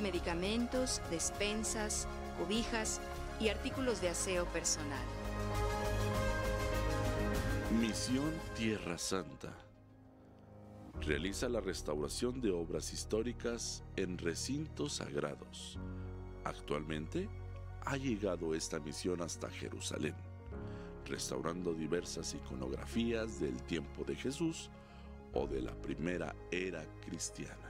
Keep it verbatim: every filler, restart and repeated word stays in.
medicamentos, despensas, cobijas y artículos de aseo personal. Misión Tierra Santa. Realiza la restauración de obras históricas en recintos sagrados. Actualmente ha llegado esta misión hasta Jerusalén, restaurando diversas iconografías del tiempo de Jesús o de la primera era cristiana.